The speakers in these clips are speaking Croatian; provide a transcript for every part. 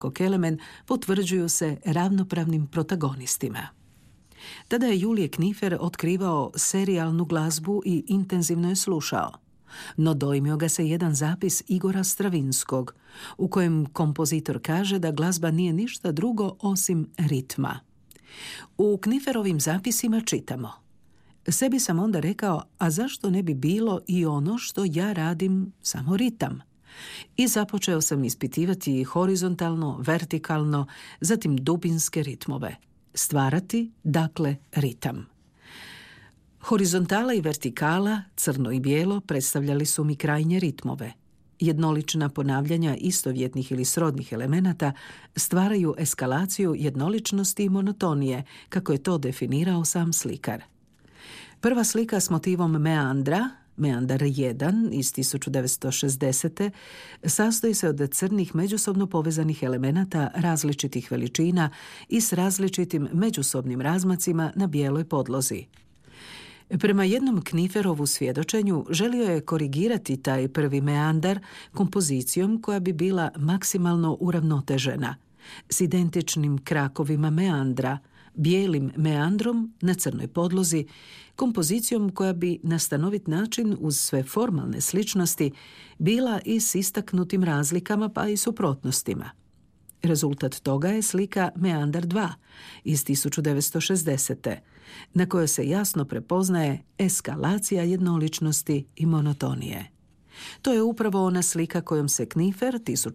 Kelemen potvrđuju se ravnopravnim protagonistima. Tada je Julije Knifer otkrivao serijalnu glazbu i intenzivno je slušao. No dojmio ga se jedan zapis Igora Stravinskog, u kojem kompozitor kaže da glazba nije ništa drugo osim ritma. U Kniferovim zapisima čitamo: sebi sam onda rekao, a zašto ne bi bilo i ono što ja radim samo ritam? I započeo sam ispitivati horizontalno, vertikalno, zatim dubinske ritmove. Stvarati, dakle, ritam. Horizontala i vertikala, crno i bijelo, predstavljali su mi krajnje ritmove. Jednolična ponavljanja istovjetnih ili srodnih elemenata stvaraju eskalaciju jednoličnosti i monotonije, kako je to definirao sam slikar. Prva slika s motivom meandra, Meandar 1 iz 1960. sastoji se od crnih međusobno povezanih elemenata različitih veličina i s različitim međusobnim razmacima na bijeloj podlozi. Prema jednom Kniferovu svjedočenju želio je korigirati taj prvi meandar kompozicijom koja bi bila maksimalno uravnotežena, s identičnim krakovima meandra, bijelim meandrom na crnoj podlozi, kompozicijom koja bi na stanovit način uz sve formalne sličnosti bila i s istaknutim razlikama pa i suprotnostima. Rezultat toga je slika Meandar 2 iz 1960. na kojoj se jasno prepoznaje eskalacija jednoličnosti i monotonije. To je upravo ona slika kojom se Knifer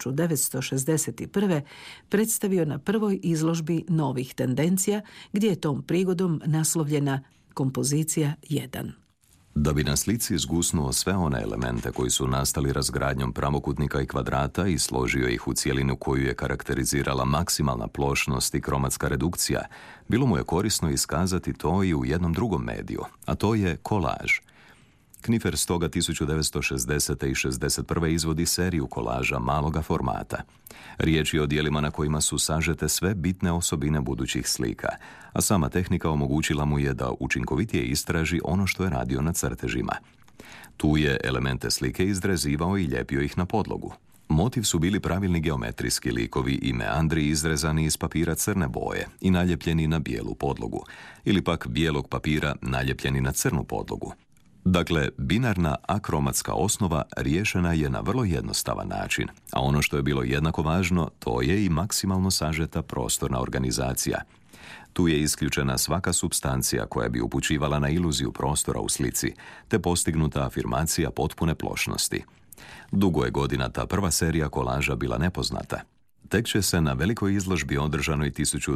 1961. predstavio na prvoj izložbi novih tendencija, gdje je tom prigodom naslovljena Kompozicija 1. Da bi na slici zgusnuo sve one elemente koji su nastali razgradnjom pravokutnika i kvadrata i složio ih u cjelinu koju je karakterizirala maksimalna plošnost i kromatska redukcija, bilo mu je korisno iskazati to i u jednom drugom mediju, a to je kolaž. Knifer stoga 1960. i 61. izvodi seriju kolaža maloga formata. Riječ je o dijelima na kojima su sažete sve bitne osobine budućih slika, a sama tehnika omogućila mu je da učinkovitije istraži ono što je radio na crtežima. Tu je elemente slike izrezivao i lijepio ih na podlogu. Motiv su bili pravilni geometrijski likovi i meandri izrezani iz papira crne boje i naljepljeni na bijelu podlogu, ili pak bijelog papira naljepljeni na crnu podlogu. Dakle, binarna akromatska osnova riješena je na vrlo jednostavan način, a ono što je bilo jednako važno, to je i maksimalno sažeta prostorna organizacija. Tu je isključena svaka supstancija koja bi upućivala na iluziju prostora u slici, te postignuta afirmacija potpune plošnosti. Dugo je godina ta prva serija kolaža bila nepoznata. Tek će se na velikoj izložbi održanoj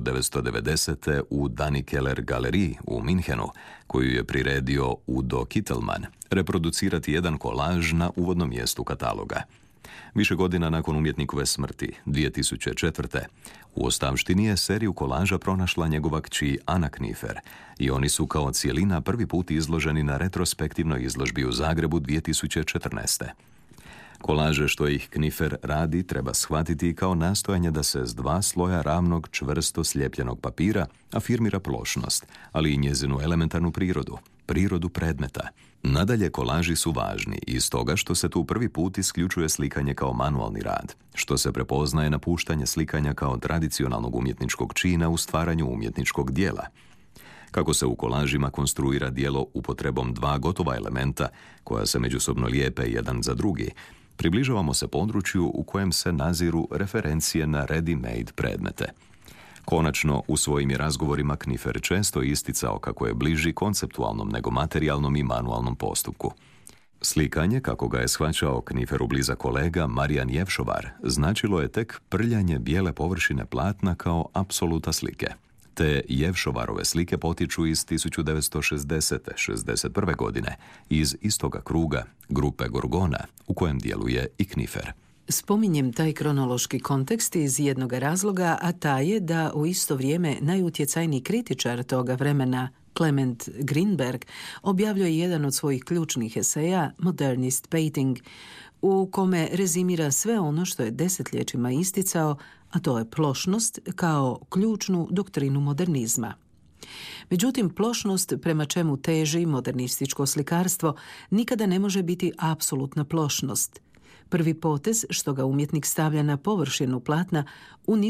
1990. u Dani Keller galeriji u Minhenu, koju je priredio Udo Kittelman, reproducirati jedan kolaž na uvodnom mjestu kataloga. Više godina nakon umjetnikove smrti, 2004. u ostavštini je seriju kolaža pronašla njegova kći Ana Knifer i oni su kao cijelina prvi put izloženi na retrospektivnoj izložbi u Zagrebu 2014. Kolaže što ih Knifer radi treba shvatiti kao nastojanje da se s dva sloja ravnog, čvrsto slijepljenog papira afirmira plošnost, ali i njezinu elementarnu prirodu, prirodu predmeta. Nadalje, kolaži su važni iz toga što se tu prvi put isključuje slikanje kao manualni rad, što se prepoznaje napuštanje slikanja kao tradicionalnog umjetničkog čina u stvaranju umjetničkog dijela. Kako se u kolažima konstruira dijelo upotrebom dva gotova elementa koja se međusobno lijepe jedan za drugi, približavamo se području u kojem se naziru referencije na ready-made predmete. Konačno, u svojim je razgovorima Knifer često isticao kako je bliži konceptualnom nego materijalnom i manualnom postupku. Slikanje, kako ga je shvaćao Kniferu blizak kolega Marijan Jevšovar, značilo je tek prljanje bijele površine platna kao apsoluta slike. Te Jevšovarove slike potiču iz 1960-61. godine iz istoga kruga, grupe Gorgona, u kojem djeluje i Knifer. Spominjem taj kronološki kontekst iz jednog razloga, a taj je da u isto vrijeme najutjecajniji kritičar toga vremena, Clement Greenberg, objavljuje jedan od svojih ključnih eseja, Modernist Painting, u kome rezimira sve ono što je desetljećima isticao, a to je plošnost kao ključnu doktrinu modernizma. Međutim, plošnost prema čemu teži modernističko slikarstvo nikada ne može biti apsolutna plošnost. Prvi potez što ga umjetnik stavlja na površinu platna